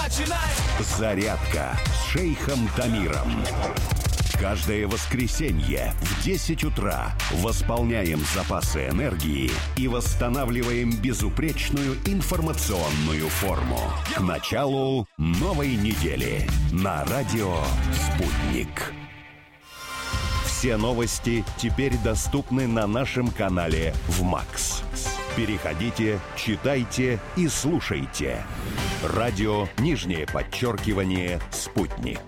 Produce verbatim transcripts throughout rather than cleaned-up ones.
«Зарядка» с шейхом Дамиром. Каждое воскресенье в десять утра восполняем запасы энергии и восстанавливаем безупречную информационную форму. К началу новой недели на радио «Спутник». Все новости теперь доступны на нашем канале в МАКС. Переходите, читайте и слушайте. Радио, нижнее подчеркивание, «Спутник».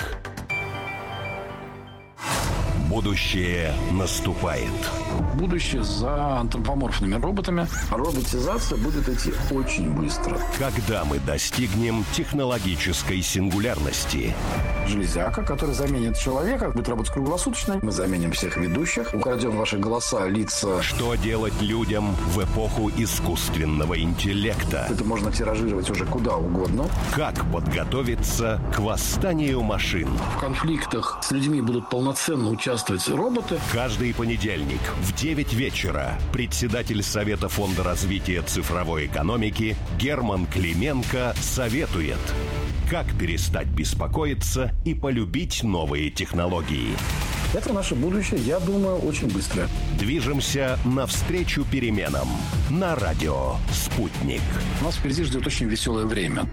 Будущее наступает. Будущее за антропоморфными роботами. Роботизация будет идти очень быстро. Когда мы достигнем технологической сингулярности? Железяка, которая заменит человека, будет работать круглосуточно. Мы заменим всех ведущих, украдем ваши голоса, лица. Что делать людям в эпоху искусственного интеллекта? Это можно тиражировать уже куда угодно. Как подготовиться к восстанию машин? В конфликтах с людьми будут полноценно участвовать роботы. Каждый понедельник в девять вечера председатель Совета фонда развития цифровой экономики Герман Клименко советует, как перестать беспокоиться и полюбить новые технологии. Это наше будущее, я думаю, очень быстро. Движемся навстречу переменам на радио «Спутник». Нас впереди ждет очень веселое время.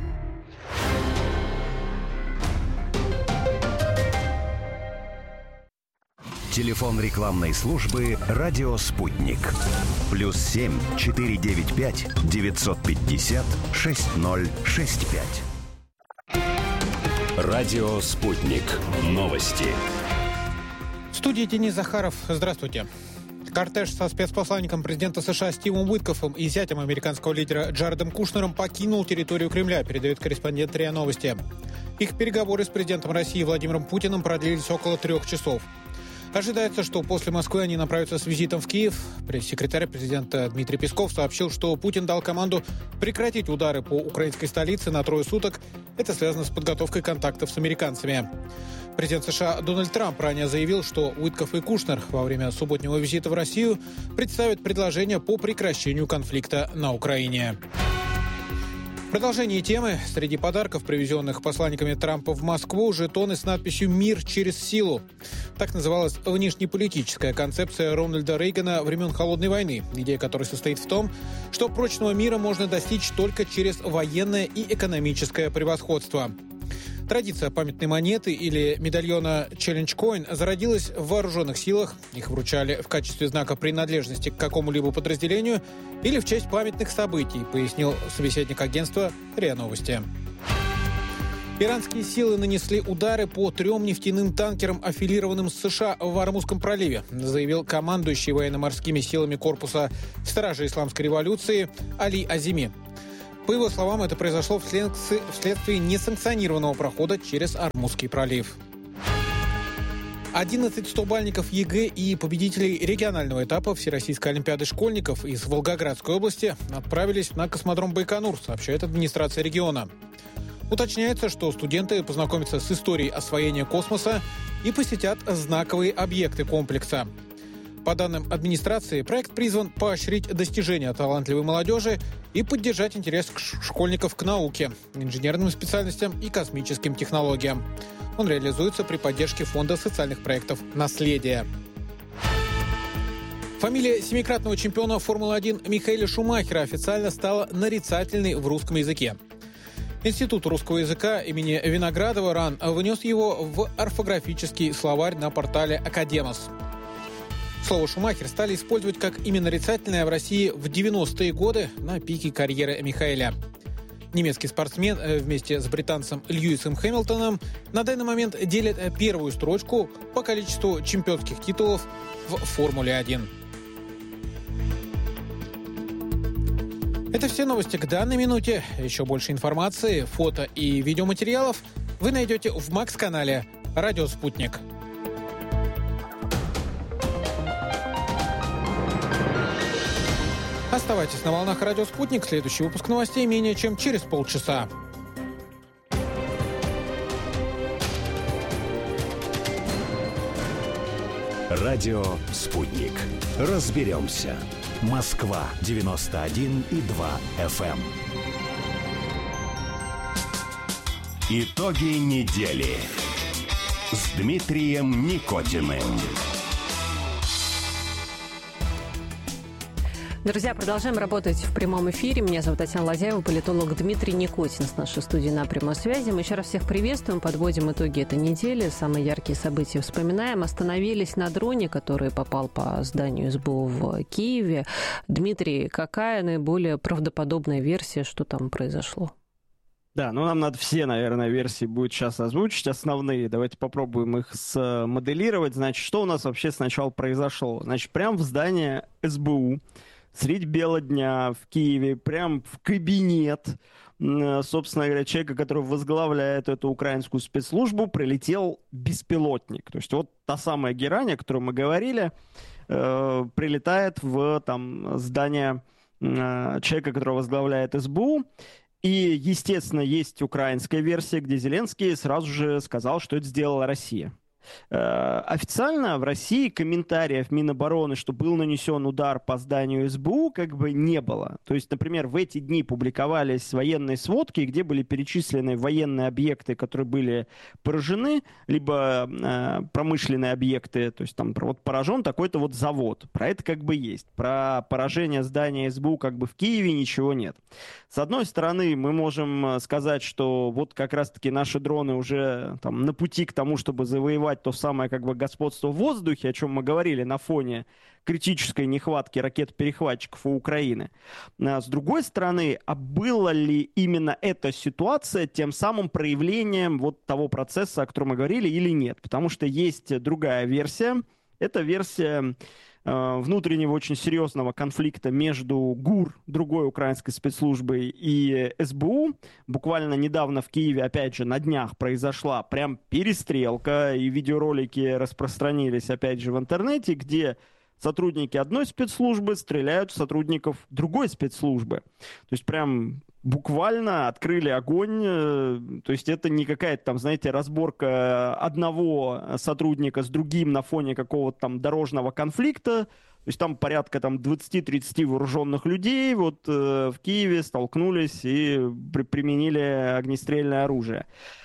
Телефон рекламной службы «Радио Спутник». Плюс семь четыре девять пять девятьсот пятьдесят шесть ноль шесть пять. Радио Спутник. Новости. В студии Денис Захаров. Здравствуйте. Кортеж со спецпосланником президента США Стивом Уиткофом и зятем американского лидера Джаредом Кушнером покинул территорию Кремля, передает корреспондент РИА Новости. Их переговоры с президентом России Владимиром Путиным продлились около трех часов. Ожидается, что после Москвы они направятся с визитом в Киев. Пресс-секретарь президента Дмитрий Песков сообщил, что Путин дал команду прекратить удары по украинской столице на трое суток. Это связано с подготовкой контактов с американцами. Президент США Дональд Трамп ранее заявил, что Уиткоф и Кушнер во время субботнего визита в Россию представят предложение по прекращению конфликта на Украине. В продолжении темы среди подарков, привезенных посланниками Трампа в Москву, жетоны с надписью «Мир через силу». Так называлась внешнеполитическая концепция Рональда Рейгана времен Холодной войны, идея которой состоит в том, что прочного мира можно достичь только через военное и экономическое превосходство. Традиция памятной монеты или медальона Challenge Coin зародилась в вооруженных силах. Их вручали в качестве знака принадлежности к какому-либо подразделению или в честь памятных событий, пояснил собеседник агентства РИА Новости. Иранские силы нанесли удары по трем нефтяным танкерам, аффилированным с США в Ормузском проливе, заявил командующий военно-морскими силами корпуса Стражи Исламской революции Али Азими. По его словам, это произошло вследствие несанкционированного прохода через Ормузский пролив. одиннадцать стобальников ЕГЭ и победителей регионального этапа Всероссийской олимпиады школьников из Волгоградской области отправились на космодром Байконур, сообщает администрация региона. Уточняется, что студенты познакомятся с историей освоения космоса и посетят знаковые объекты комплекса. По данным администрации, проект призван поощрить достижения талантливой молодежи и поддержать интерес школьников к науке, инженерным специальностям и космическим технологиям. Он реализуется при поддержке Фонда социальных проектов «Наследие». Фамилия семикратного чемпиона Формулы один Михаэля Шумахера официально стала нарицательной в русском языке. Институт русского языка имени Виноградова РАН внес его в орфографический словарь на портале «Академос». Слово «Шумахер» стали использовать как имя нарицательное в России в девяностые годы на пике карьеры Михаэля. Немецкий спортсмен вместе с британцем Льюисом Хэмилтоном на данный момент делит первую строчку по количеству чемпионских титулов в Формуле один. Это все новости к данной минуте. Еще больше информации, фото и видеоматериалов вы найдете в МАКС-канале «Радио Спутник». Оставайтесь на волнах «Радио Спутник». Следующий выпуск новостей менее чем через полчаса. Радио «Спутник». Разберемся. Москва девяносто один и два эф эм. Итоги недели с Дмитрием Никотиным. Друзья, продолжаем работать в прямом эфире. Меня зовут Татьяна Лазяева, политолог Дмитрий Никотин с нашей студии на прямой связи. Мы еще раз всех приветствуем, подводим итоги этой недели, самые яркие события вспоминаем. Остановились на дроне, который попал по зданию эс бэ у в Киеве. Дмитрий, какая наиболее правдоподобная версия, что там произошло? Да, ну нам надо все, наверное, версии будет сейчас озвучить, основные. Давайте попробуем их смоделировать. Значит, что у нас вообще сначала произошло? Значит, прямо в здании эс бэ у средь бела дня в Киеве, прям в кабинет, собственно говоря, человека, который возглавляет эту украинскую спецслужбу, прилетел беспилотник. То есть вот та самая герань, о которой мы говорили, э, прилетает в там, здание э, человека, который возглавляет эс бэ у. И, естественно, есть украинская версия, где Зеленский сразу же сказал, что это сделала Россия. Официально в России комментариев Минобороны, что был нанесен удар по зданию эс бэ у, как бы не было. То есть, например, в эти дни публиковались военные сводки, где были перечислены военные объекты, которые были поражены, либо э, промышленные объекты, то есть там вот поражен такой-то вот завод. Про это как бы есть. Про поражение здания эс бэ у как бы в Киеве ничего нет. С одной стороны, мы можем сказать, что вот как раз-таки наши дроны уже там на пути к тому, чтобы завоевать то самое как бы господство в воздухе, о чем мы говорили на фоне критической нехватки ракет-перехватчиков у Украины. А с другой стороны, а была ли именно эта ситуация тем самым проявлением вот того процесса, о котором мы говорили, или нет? Потому что есть другая версия. Это версия э, внутреннего очень серьезного конфликта между ГУР, другой украинской спецслужбой, и эс бэ у. Буквально недавно в Киеве, опять же, на днях произошла прям перестрелка, и видеоролики распространились, опять же, в интернете, где сотрудники одной спецслужбы стреляют в сотрудников другой спецслужбы. То есть прям буквально открыли огонь. То есть это не какая-то там, знаете, разборка одного сотрудника с другим на фоне какого-то там дорожного конфликта. То есть там порядка там двадцать-тридцать вооруженных людей вот э, в Киеве столкнулись и при- применили огнестрельное оружие.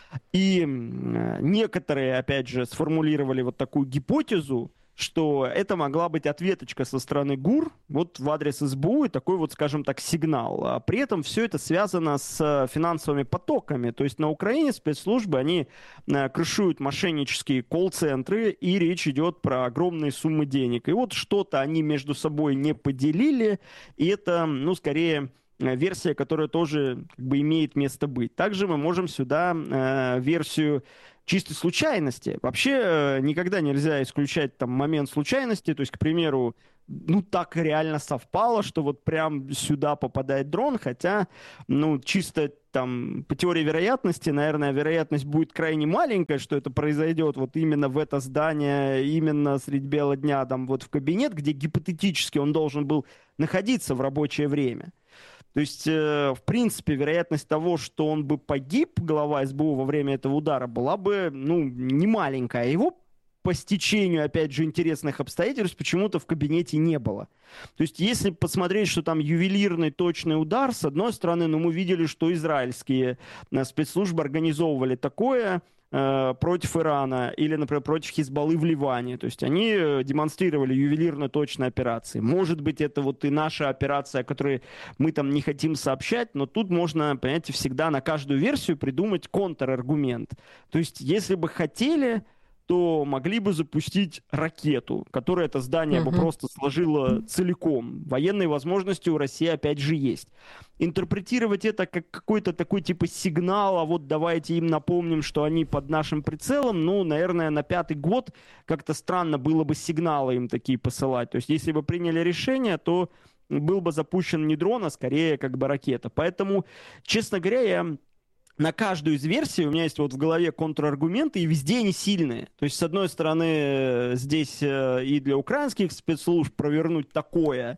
И э, некоторые, опять же, сформулировали вот такую гипотезу, что это могла быть ответочка со стороны ГУР вот в адрес эс бэ у и такой вот, скажем так, сигнал. А при этом все это связано с финансовыми потоками. То есть на Украине спецслужбы, они крышуют мошеннические колл-центры, и речь идет про огромные суммы денег. И вот что-то они между собой не поделили, и это, ну, скорее версия, которая тоже как бы имеет место быть. Также мы можем сюда э, версию чистой случайности. Вообще э, никогда нельзя исключать там момент случайности. То есть, к примеру, ну так реально совпало, что вот прям сюда попадает дрон, хотя, ну, чисто там по теории вероятности, наверное, вероятность будет крайне маленькая, что это произойдет вот именно в это здание, именно средь бела дня, там вот в кабинет, где гипотетически он должен был находиться в рабочее время. То есть, э, в принципе, вероятность того, что он бы погиб, глава эс бэ у, во время этого удара, была бы, ну, не маленькая. Его по стечению, опять же, интересных обстоятельств почему-то в кабинете не было. То есть, если посмотреть, что там ювелирный точный удар, с одной стороны, ну, мы видели, что израильские спецслужбы организовывали такое э, против Ирана или, например, против Хизбаллы в Ливане. То есть, они демонстрировали ювелирно точные операции. Может быть, это вот и наша операция, о которой мы там не хотим сообщать, но тут можно, понимаете, всегда на каждую версию придумать контраргумент. То есть, если бы хотели, то могли бы запустить ракету, которая это здание uh-huh. бы просто сложила целиком. Военные возможности у России опять же есть. Интерпретировать это как какой-то такой типа сигнал, а вот давайте им напомним, что они под нашим прицелом, ну, наверное, на пятый год как-то странно было бы сигналы им такие посылать. То есть если бы приняли решение, то был бы запущен не дрон, а скорее как бы ракета. Поэтому, честно говоря, я... На каждую из версий у меня есть вот в голове контраргументы, и везде они сильные. То есть, с одной стороны, здесь и для украинских спецслужб провернуть такое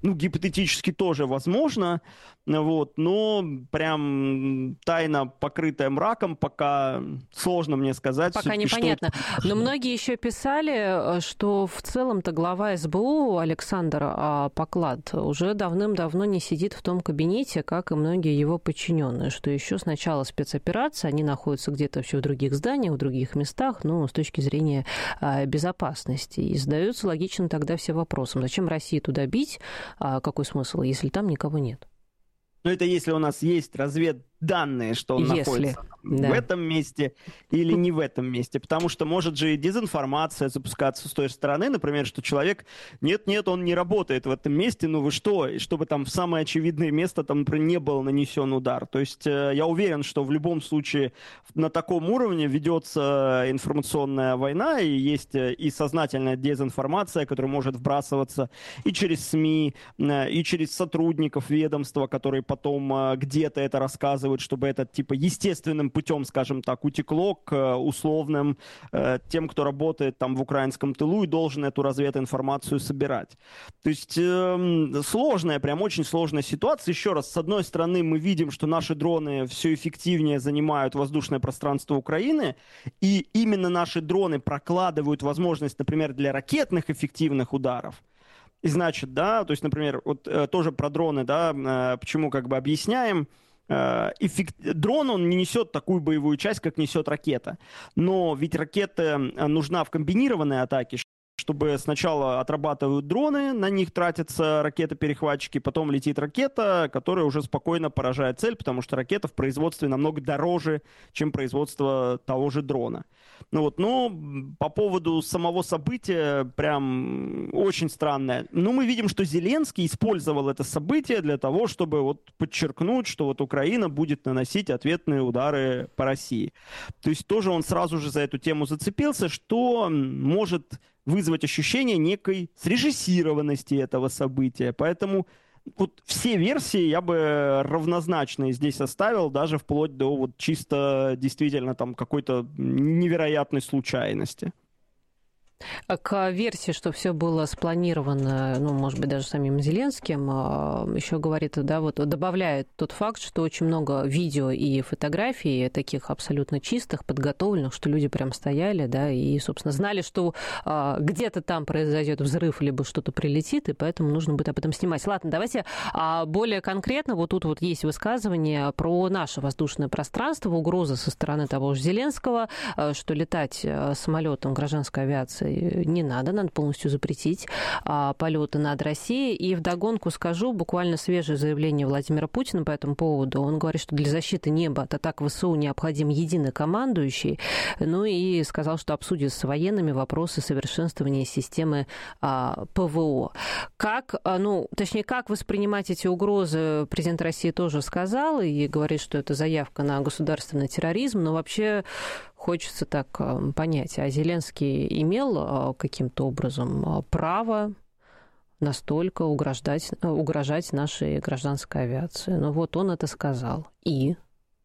ну, гипотетически тоже возможно, вот, но прям тайна, покрытая мраком, пока сложно мне сказать. Пока непонятно. Что... Но многие еще писали, что в целом-то глава СБУ Александр Поклад уже давным-давно не сидит в том кабинете, как и многие его подчиненные, что еще с начала спецоперации они находятся где-то вообще в других зданиях, в других местах, ну, с точки зрения безопасности. И задаются логично тогда все вопросы. Зачем России туда бить? А какой смысл, если там никого нет? Ну, это если у нас есть разведданные, что он если, находится да. в этом месте или не в этом месте. Потому что может же и дезинформация запускаться с той стороны, например, что человек, нет-нет, он не работает в этом месте, ну вы что? И чтобы там в самое очевидное место там, например, не был нанесен удар. То есть э, я уверен, что в любом случае на таком уровне ведется информационная война, и есть и сознательная дезинформация, которая может вбрасываться и через СМИ, э, и через сотрудников ведомства, которые потом э, где-то это рассказывают, чтобы это типа естественным путем, скажем так, утекло к э, условным э, тем, кто работает там в украинском тылу и должен эту развединформацию собирать. То есть э, сложная, прям очень сложная ситуация. Еще раз, с одной стороны, мы видим, что наши дроны все эффективнее занимают воздушное пространство Украины, и именно наши дроны прокладывают возможность, например, для ракетных эффективных ударов. И значит, да, то есть, например, вот э, тоже про дроны, да, э, почему как бы объясняем, э, эффект... дрон, он не несет такую боевую часть, как несет ракета. Но ведь ракета нужна в комбинированной атаке, чтобы сначала отрабатывают дроны, на них тратятся ракеты-перехватчики, потом летит ракета, которая уже спокойно поражает цель, потому что ракета в производстве намного дороже, чем производство того же дрона. Ну вот, но по поводу самого события прям очень странное. Но мы видим, что Зеленский использовал это событие для того, чтобы вот подчеркнуть, что вот Украина будет наносить ответные удары по России. То есть тоже он сразу же за эту тему зацепился, что может вызвать ощущение некой срежиссированности этого события. Поэтому вот все версии я бы равнозначные здесь оставил, даже вплоть до вот чисто действительно там какой-то невероятной случайности. К версии, что все было спланировано, ну, может быть, даже самим Зеленским, еще говорит, да, вот добавляет тот факт, что очень много видео и фотографий таких абсолютно чистых, подготовленных, что люди прям стояли, да, и, собственно, знали, что а, где-то там произойдет взрыв, либо что-то прилетит, и поэтому нужно будет об этом снимать. Ладно, давайте а, более конкретно, вот тут вот есть высказывание про наше воздушное пространство, угроза со стороны того же Зеленского, что летать самолетом гражданской авиации не надо, надо полностью запретить а, полеты над Россией. И вдогонку скажу, буквально свежее заявление Владимира Путина по этому поводу. Он говорит, что для защиты неба от атак ВСУ необходим единый командующий. Ну и сказал, что обсудит с военными вопросы совершенствования системы а, ПВО. Как, а, ну, точнее, как воспринимать эти угрозы, президент России тоже сказал и говорит, что это заявка на государственный терроризм, но вообще хочется так понять, а Зеленский имел каким-то образом право настолько угрожать, угрожать нашей гражданской авиации? Ну вот он это сказал. И?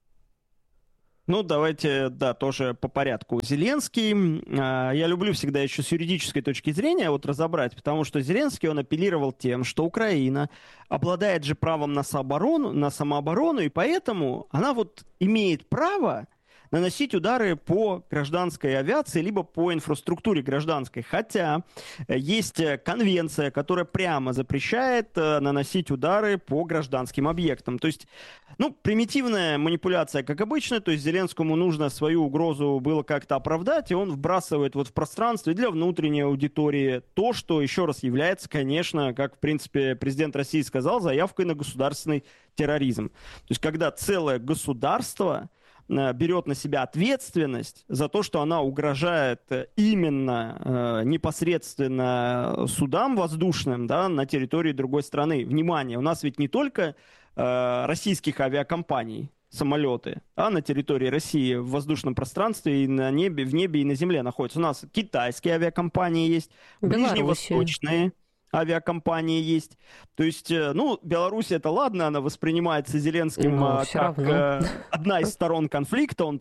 Ну, давайте, да, тоже по порядку. Зеленский, я люблю всегда еще с юридической точки зрения вот разобрать, потому что Зеленский, он апеллировал тем, что Украина обладает же правом на самооборону, на самооборону, и поэтому она вот имеет право наносить удары по гражданской авиации, либо по инфраструктуре гражданской. Хотя есть конвенция, которая прямо запрещает наносить удары по гражданским объектам. То есть, ну, примитивная манипуляция, как обычно, то есть Зеленскому нужно свою угрозу было как-то оправдать, и он вбрасывает вот в пространстве для внутренней аудитории то, что, еще раз, является, конечно, как, в принципе, президент России сказал, заявкой на государственный терроризм. То есть, когда целое государство берет на себя ответственность за то, что она угрожает именно э, непосредственно судам воздушным, да, на территории другой страны. Внимание, у нас ведь не только э, российских авиакомпаний самолеты, а на территории России в воздушном пространстве и на небе, в небе и на земле находятся. У нас китайские авиакомпании есть, ближневосточные авиакомпании есть. То есть, ну, Беларусь это ладно, она воспринимается Зеленским ну, как равно. одна из сторон конфликта, он так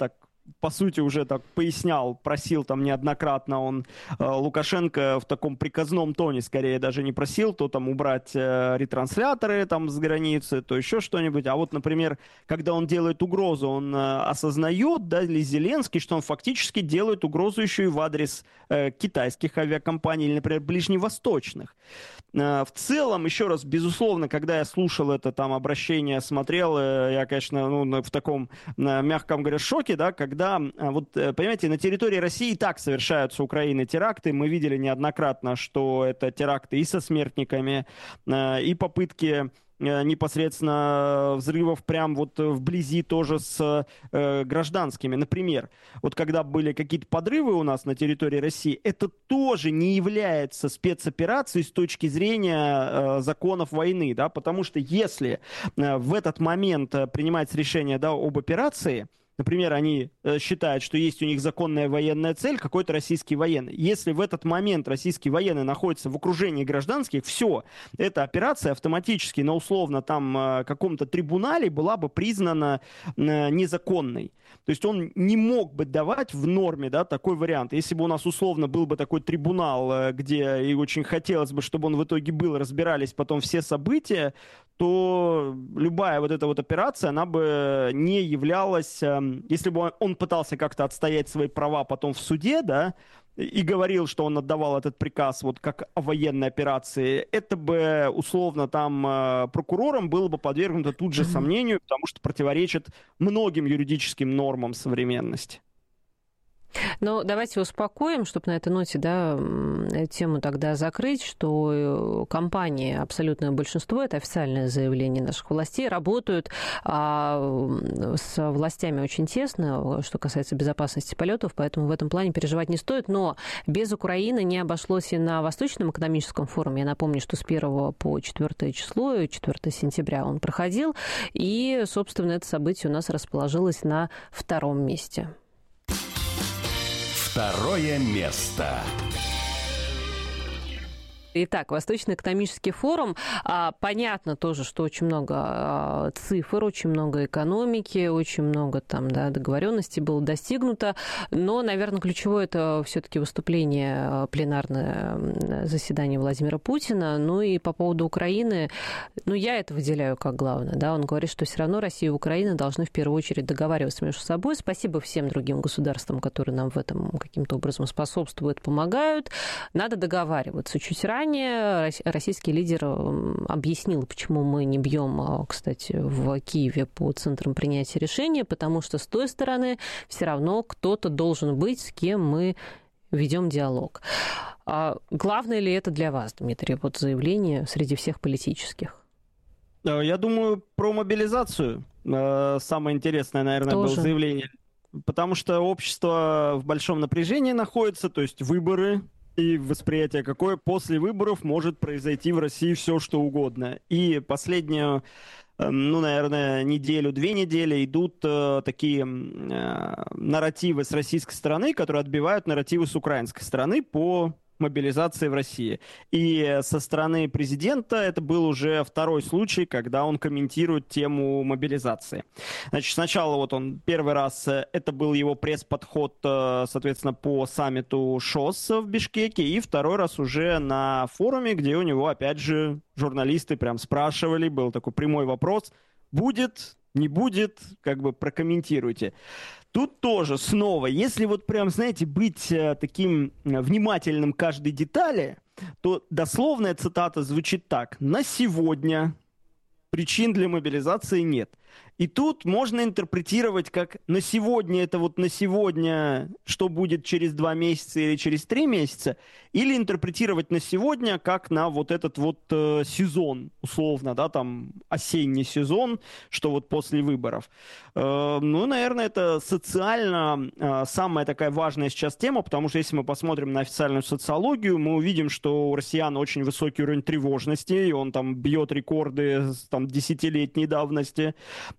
по сути, уже так пояснял, просил там неоднократно он э, Лукашенко в таком приказном тоне, скорее даже не просил, то там убрать э, ретрансляторы там с границы, то еще что-нибудь. А вот, например, когда он делает угрозу, он э, осознает, да, или Зеленский, что он фактически делает угрозу еще и в адрес э, китайских авиакомпаний или, например, ближневосточных. Э, в целом, еще раз, безусловно, когда я слушал это там обращение, смотрел, э, я, конечно, ну, в таком, э, мягком говоря, шоке, да, когда вот, понимаете, на территории России и так совершаются Украины теракты. Мы видели неоднократно, что это теракты и со смертниками, и попытки непосредственно взрывов прям вот вблизи тоже с э, гражданскими. Например, вот когда были какие-то подрывы у нас на территории России, это тоже не является спецоперацией с точки зрения э, законов войны, да, потому что если э, в этот момент принимается решение, да, об операции, например, они э, считают, что есть у них законная военная цель, какой-то российский военный. Если в этот момент российский военный находится в окружении гражданских, все, эта операция автоматически на условно там э, каком-то трибунале была бы признана э, незаконной. То есть он не мог бы давать в норме, да, такой вариант. Если бы у нас условно был бы такой трибунал, э, где и очень хотелось бы, чтобы он в итоге был, разбирались потом все события, то любая вот эта вот операция, она бы не являлась, если бы он пытался как-то отстоять свои права потом в суде, да, и говорил, что он отдавал этот приказ вот как о военной операции, это бы условно там прокурором было бы подвергнуто тут же сомнению, потому что противоречит многим юридическим нормам современности. Но давайте успокоим, чтобы на этой ноте, да, тему тогда закрыть, что компании, абсолютное большинство, это официальное заявление наших властей, работают а, с властями очень тесно, что касается безопасности полетов, поэтому в этом плане переживать не стоит. Но без Украины не обошлось и на Восточном экономическом форуме. Я напомню, что с первого по четвёртое число, четвёртое сентября он проходил, и, собственно, это событие у нас расположилось на втором месте. Второе место. Итак, Восточный экономический форум. Понятно тоже, что очень много цифр, очень много экономики, очень много там, да, договоренностей было достигнуто. Но, наверное, ключевое это все-таки выступление, пленарное заседание Владимира Путина. Ну и по поводу Украины, ну я это выделяю как главное. Да, он говорит, что все равно Россия и Украина должны в первую очередь договариваться между собой. Спасибо всем другим государствам, которые нам в этом каким-то образом способствуют, помогают. Надо договариваться. Чуть ранее российский лидер объяснил, почему мы не бьем, кстати, в Киеве по центрам принятия решения, потому что с той стороны все равно кто-то должен быть, с кем мы ведем диалог. А главное ли это для вас, Дмитрий, вот заявление среди всех политических? Я думаю, про мобилизацию самое интересное, наверное, Тоже. было заявление. Потому что общество в большом напряжении находится, то есть выборы и восприятие какое после выборов может произойти в России все, что угодно. И последнюю, ну, наверное, неделю, две недели идут э, такие э, нарративы с российской стороны, которые отбивают нарративы с украинской стороны по мобилизации в России. И со стороны президента это был уже второй случай, когда он комментирует тему мобилизации. Значит, сначала вот он первый раз, это был его пресс-подход, соответственно, по саммиту ШОС в Бишкеке, и второй раз уже на форуме, где у него, опять же, журналисты прям спрашивали, был такой прямой вопрос, будет, не будет, как бы прокомментируйте. Тут тоже снова, если вот прям, знаете, быть э, таким внимательным к каждой детали, то дословная цитата звучит так. На сегодня причин для мобилизации нет. И тут можно интерпретировать как на сегодня, это вот на сегодня, что будет через два месяца или через три месяца, или интерпретировать на сегодня как на вот этот вот э, сезон, условно, да, там осенний сезон, что вот после выборов. Э, ну, наверное, это социально э, самая такая важная сейчас тема, потому что если мы посмотрим на официальную социологию, мы увидим, что у россиян очень высокий уровень тревожности, и он там бьет рекорды там десятилетней давности.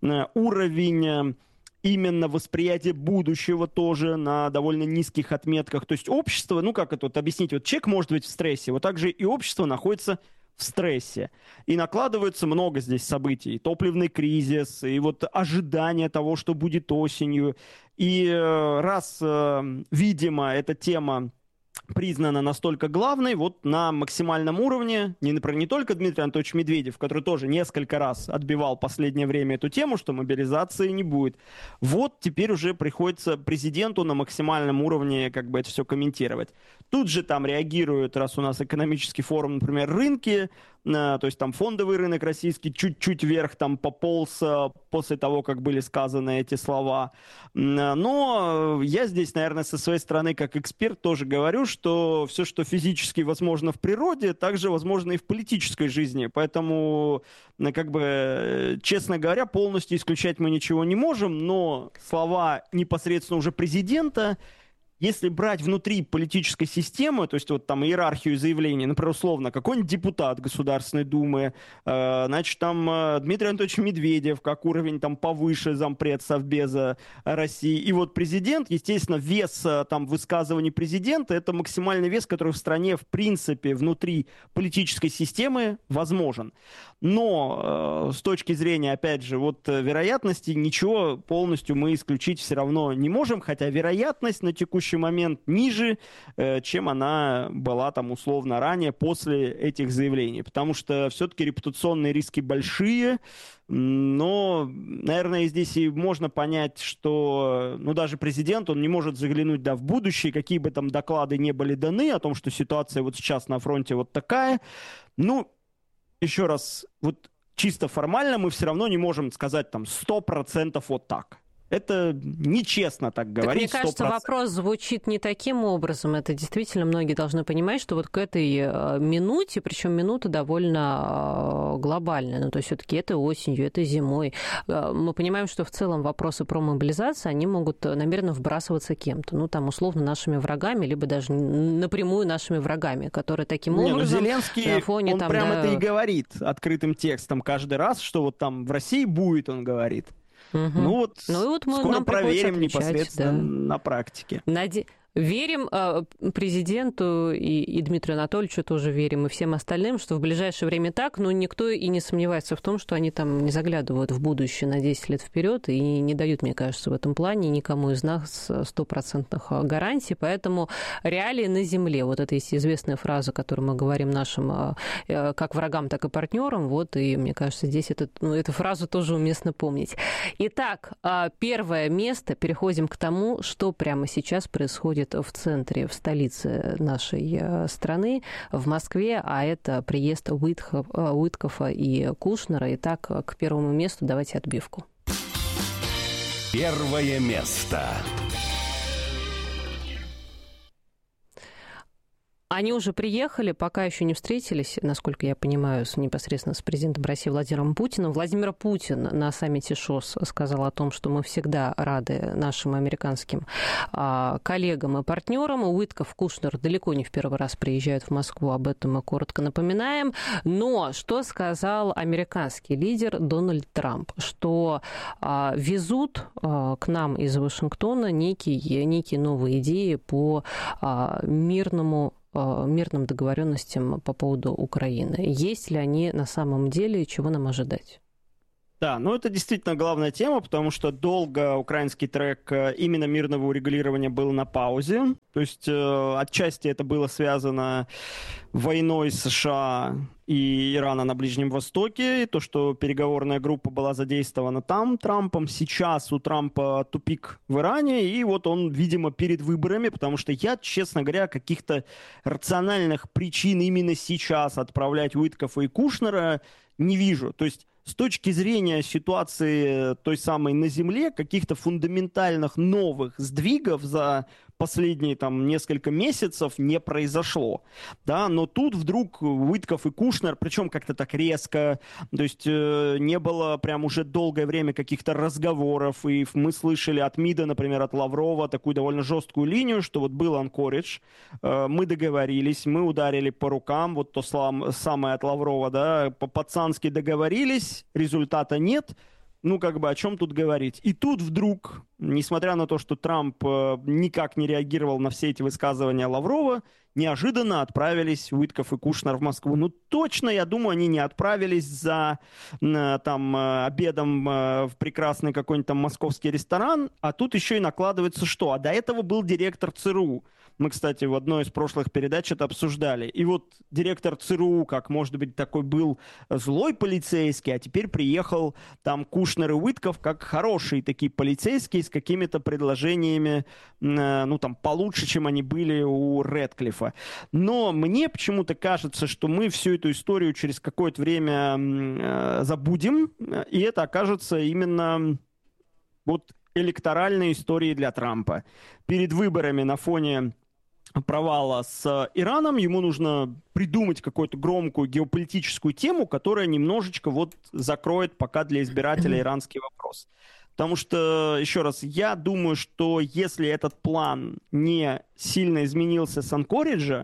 Уровень именно восприятия будущего тоже на довольно низких отметках. То есть общество, ну как это вот объяснить, вот человек может быть в стрессе, вот так же и общество находится в стрессе. И накладывается много здесь событий. И топливный кризис, и вот ожидание того, что будет осенью. И раз, видимо, эта тема признана настолько главной, вот на максимальном уровне, не, например, не только Дмитрий Анатольевич Медведев, который тоже несколько раз отбивал в последнее время эту тему, что мобилизации не будет. Вот теперь уже приходится президенту на максимальном уровне как бы это все комментировать. Тут же там реагируют, раз у нас экономический форум, например, рынки, то есть там фондовый рынок российский чуть-чуть вверх там пополз после того, как были сказаны эти слова. Но я здесь, наверное, со своей стороны, как эксперт, тоже говорю, что все, что физически возможно в природе, также возможно и в политической жизни. Поэтому, как бы, честно говоря, полностью исключать мы ничего не можем, но слова непосредственно уже президента, если брать внутри политической системы, то есть вот там иерархию заявлений, например, условно, какой-нибудь депутат Государственной Думы, э, значит, там э, Дмитрий Анатольевич Медведев, как уровень там повыше зампред Совбеза России, и вот президент, естественно, вес э, там высказываний президента, это максимальный вес, который в стране, в принципе, внутри политической системы возможен. Но э, с точки зрения, опять же, вот вероятности, ничего полностью мы исключить все равно не можем, хотя вероятность на текущий момент ниже, э, чем она была там условно ранее после этих заявлений, потому что все-таки репутационные риски большие, но, наверное, здесь и можно понять, что, ну, даже президент, он не может заглянуть, да, в будущее, какие бы там доклады не были даны о том, что ситуация вот сейчас на фронте вот такая. Ну, еще раз, вот чисто формально мы все равно не можем сказать там сто процентов вот так. Это нечестно так говорить. Так, мне кажется, сто процентов. Вопрос звучит не таким образом. Это действительно многие должны понимать, что вот к этой минуте, причем минута довольно глобальная, ну, то есть все-таки это осенью, это зимой. Мы понимаем, что в целом вопросы про мобилизацию, они могут намеренно вбрасываться кем-то, ну, там, условно, нашими врагами, либо даже напрямую нашими врагами, которые таким не, образом... Ну, Зеленский, на фоне, он там, прямо да... это и говорит открытым текстом каждый раз, что вот там в России будет, он говорит. Угу. Ну вот, ну, и вот мы, скоро проверим отвечать, непосредственно да. на практике. Наде... Верим э, президенту и, и Дмитрию Анатольевичу тоже верим, и всем остальным, что в ближайшее время так, но никто и не сомневается в том, что они там не заглядывают в будущее на десять лет вперед и не дают, мне кажется, в этом плане никому из нас стопроцентных гарантий, поэтому реалии на земле. Вот это есть известная фраза, которую мы говорим нашим э, как врагам, так и партнерам, вот, и мне кажется, здесь это, ну, эту фразу тоже уместно помнить. Итак, э, первое место, переходим к тому, что прямо сейчас происходит в центре, в столице нашей страны, в Москве, а это приезд Уитков, Уиткофа и Кушнера. Итак, к первому месту давайте отбивку. Первое место. Они уже приехали, пока еще не встретились, насколько я понимаю, с, непосредственно с президентом России Владимиром Путиным. Владимир Путин на саммите ШОС сказал о том, что мы всегда рады нашим американским а, коллегам и партнерам. Уиткоф, Кушнер далеко не в первый раз приезжают в Москву, об этом мы коротко напоминаем. Но что сказал американский лидер Дональд Трамп? Что а, везут а, к нам из Вашингтона некие, некие новые идеи по а, мирному мирным договоренностям по поводу Украины. Есть ли они на самом деле и чего нам ожидать? Да, ну это действительно главная тема, потому что долго украинский трек именно мирного урегулирования был на паузе. То есть э, отчасти это было связано войной США и Ирана на Ближнем Востоке, и то, что переговорная группа была задействована там Трампом. Сейчас у Трампа тупик в Иране, и вот он, видимо, перед выборами, потому что я, честно говоря, каких-то рациональных причин именно сейчас отправлять Уиткофа и Кушнера не вижу. То есть с точки зрения ситуации той самой на земле, каких-то фундаментальных новых сдвигов за последние там несколько месяцев не произошло, да, но тут вдруг Уиткоф и Кушнер, причем как-то так резко, то есть э, не было прям уже долгое время каких-то разговоров, и мы слышали от МИДа, например, от Лаврова такую довольно жесткую линию, что вот был анкоридж, э, мы договорились, мы ударили по рукам, вот то слам, самое от Лаврова, да, по-пацански договорились, результата нет. Ну, как бы, о чем тут говорить? И тут вдруг несмотря на то, что Трамп никак не реагировал на все эти высказывания Лаврова, неожиданно отправились Уитков и Кушнер в Москву. Ну, точно, я думаю, они не отправились за там, обедом в прекрасный какой-нибудь там московский ресторан, а тут еще и накладывается что? А до этого был директор ЦРУ. Мы, кстати, в одной из прошлых передач это обсуждали. И вот директор ЦРУ, как, может быть, такой был злой полицейский, а теперь приехал там Кушнер и Уитков как хорошие такие полицейские с какими-то предложениями, ну, там, получше, чем они были у Рэдклиффа. Но мне почему-то кажется, что мы всю эту историю через какое-то время забудем, и это окажется именно вот электоральной историей для Трампа. Перед выборами на фоне провала с Ираном ему нужно придумать какую-то громкую геополитическую тему, которая немножечко вот закроет пока для избирателя иранский вопрос. Потому что, еще раз, я думаю, что если этот план не сильно изменился с Анкориджа,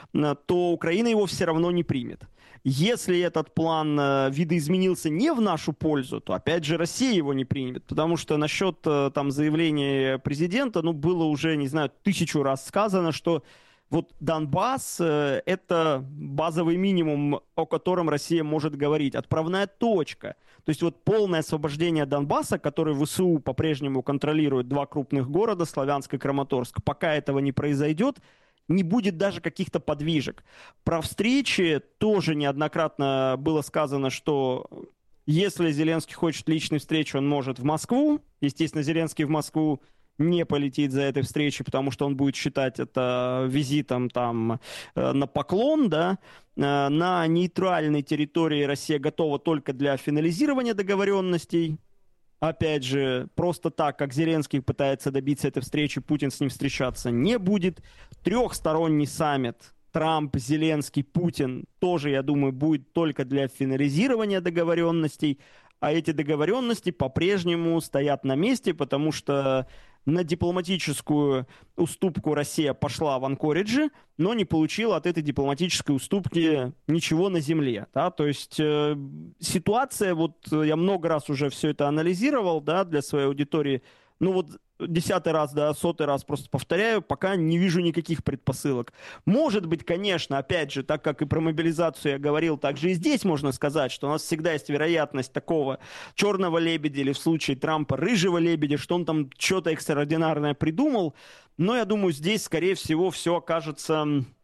то Украина его все равно не примет. Если этот план э, видоизменился не в нашу пользу, то, опять же, Россия его не примет. Потому что насчет э, там, заявления президента, ну, было уже, не знаю, тысячу раз сказано, что вот Донбасс э, – это базовый минимум, о котором Россия может говорить. Отправная точка. То есть вот полное освобождение Донбасса, который ВСУ по-прежнему контролирует два крупных города, Славянск и Краматорск, пока этого не произойдет, не будет даже каких-то подвижек. Про встречи тоже неоднократно было сказано, что если Зеленский хочет личной встречи, он может в Москву. Естественно, Зеленский в Москву не полетит за этой встречей, потому что он будет считать это визитом там, на поклон. Да? На нейтральной территории Россия готова только для финализирования договоренностей. Опять же, просто так, как Зеленский пытается добиться этой встречи, Путин с ним встречаться не будет. Трехсторонний саммит Трамп, Зеленский, Путин тоже, я думаю, будет только для финализирования договоренностей. А эти договоренности по-прежнему стоят на месте, потому что на дипломатическую уступку Россия пошла в Анкоридже, но не получила от этой дипломатической уступки ничего на земле. Да? То есть э, ситуация, вот я много раз уже все это анализировал, да, для своей аудитории, ну вот десятый раз, да, сотый раз просто повторяю, пока не вижу никаких предпосылок. Может быть, конечно, опять же, так как и про мобилизацию я говорил, так же и здесь можно сказать, что у нас всегда есть вероятность такого черного лебедя или в случае Трампа рыжего лебедя, что он там что-то экстраординарное придумал. Но я думаю, здесь, скорее всего, все окажется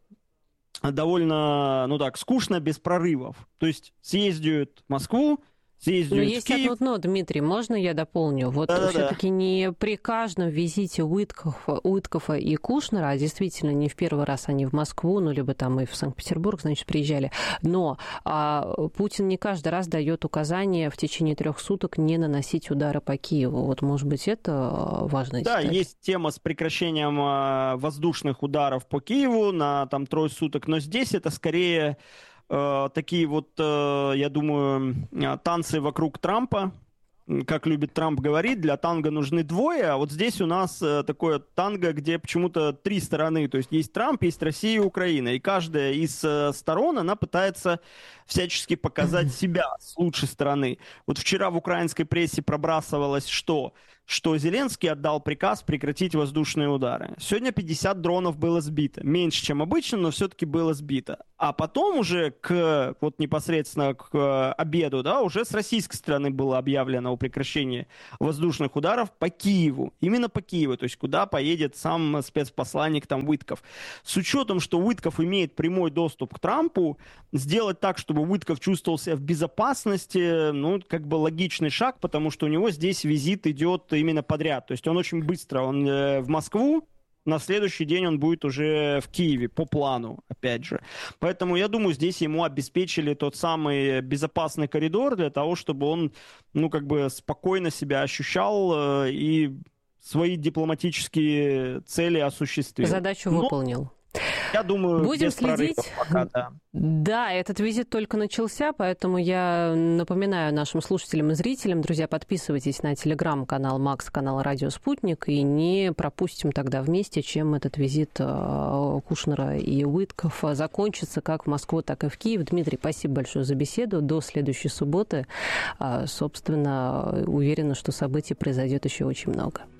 довольно, ну так, скучно, без прорывов. То есть съездят в Москву, Но есть одно дно, Дмитрий, можно я дополню? Вот да, все-таки да. не при каждом визите Уиткофа, Уиткофа и Кушнера, а действительно не в первый раз они в Москву, ну, либо там и в Санкт-Петербург, значит, приезжали, но а, Путин не каждый раз дает указания в течение трех суток не наносить удары по Киеву. Вот, может быть, это важная деталь? Да, есть тема с прекращением а, воздушных ударов по Киеву на там трое суток, но здесь это скорее... такие вот, я думаю, танцы вокруг Трампа. Как любит Трамп говорить, для танго нужны двое, а вот здесь у нас такое танго, где почему-то три стороны. То есть есть Трамп, есть Россия и Украина. И каждая из сторон, она пытается всячески показать себя с лучшей стороны. Вот вчера в украинской прессе пробрасывалось что? Что Зеленский отдал приказ прекратить воздушные удары. Сегодня пятьдесят дронов было сбито. Меньше, чем обычно, но все-таки было сбито. А потом уже к, вот непосредственно к обеду, да, уже с российской стороны было объявлено о прекращении воздушных ударов по Киеву. Именно по Киеву, то есть куда поедет сам спецпосланник там Уитков. С учетом, что Уитков имеет прямой доступ к Трампу, сделать так, чтобы Уитков чувствовал себя в безопасности, ну, как бы логичный шаг, потому что у него здесь визит идет именно подряд. То есть он очень быстро, он э, в Москву, на следующий день он будет уже в Киеве, по плану, опять же. Поэтому, я думаю, здесь ему обеспечили тот самый безопасный коридор для того, чтобы он, ну, как бы спокойно себя ощущал э, и свои дипломатические цели осуществил. Задачу Но... выполнил. Я думаю, будем следить. Пока, да. Да, этот визит только начался, поэтому я напоминаю нашим слушателям и зрителям, друзья, подписывайтесь на телеграм-канал Макс, канал Радио Спутник, и не пропустим тогда вместе, чем этот визит Кушнера и Уиткофа закончится как в Москву, так и в Киев. Дмитрий, спасибо большое за беседу. До следующей субботы. Собственно, уверена, что событий произойдет еще очень много.